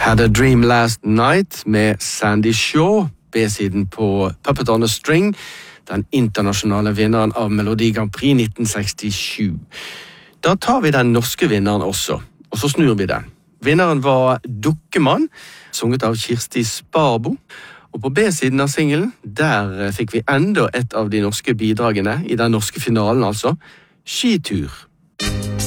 Had a Dream Last Night med Sandy Shaw, B-siden på Puppet on a String, den internasjonale vinneren av Melodi Grand Prix 1967. Da tar vi den norske vinneren også, og så snur vi den. Vinneren var Dukkemann, sunget av Kirsti Sparbo, og på B-siden av singelen, der fikk vi enda et av de norske bidragene, i den norske finalen altså, Skitur.